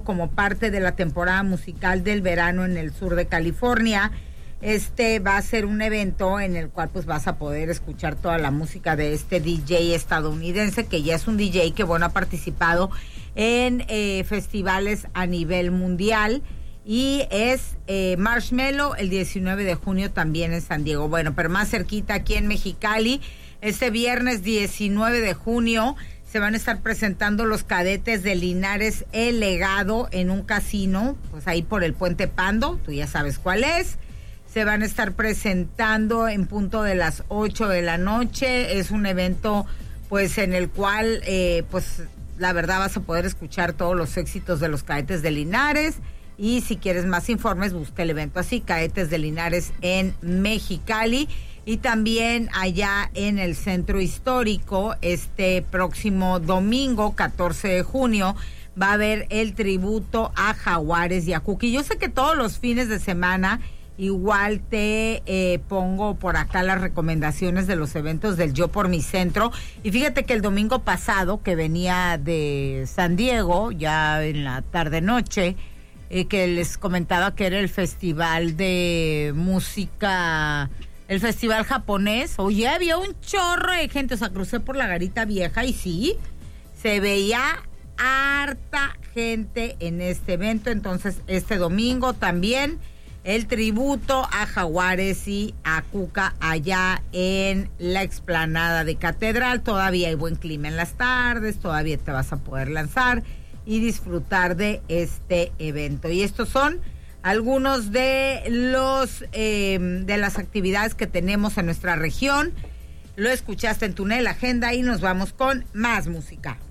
como parte de la temporada musical del verano en el sur de California. Va a ser un evento en el cual pues vas a poder escuchar toda la música de este DJ estadounidense, que ya es un DJ que ha participado en festivales a nivel mundial, y es Marshmello el 19 de junio también en San Diego. Bueno, pero más cerquita aquí en Mexicali, este viernes 19 de junio se van a estar presentando los Cadetes de Linares El Legado en un casino, pues ahí por el Puente Pando, tú ya sabes cuál es. Se van a estar presentando en punto de las 8 de la noche. Es un evento pues en el cual pues la verdad vas a poder escuchar todos los éxitos de los Cadetes de Linares, y si quieres más informes busca el evento así, Cadetes de Linares en Mexicali. Y también allá en el Centro Histórico este próximo domingo 14 de junio va a haber el tributo a Jaguares y a Cookie. Yo sé que todos los fines de semana igual te pongo por acá las recomendaciones de los eventos del Yo por mi Centro. Y fíjate que el domingo pasado, que venía de San Diego, ya en la tarde-noche, que les comentaba que era el festival de música, el festival japonés. Oye, había un chorro de gente, o sea, crucé por la Garita Vieja y sí, se veía harta gente en este evento. Entonces, este domingo también el tributo a Jaguares y a Cuca allá en la explanada de Catedral. Todavía hay buen clima en las tardes, todavía te vas a poder lanzar y disfrutar de este evento. Y estos son algunos de los de las actividades que tenemos en nuestra región. Lo escuchaste en Túnel Agenda y nos vamos con más música.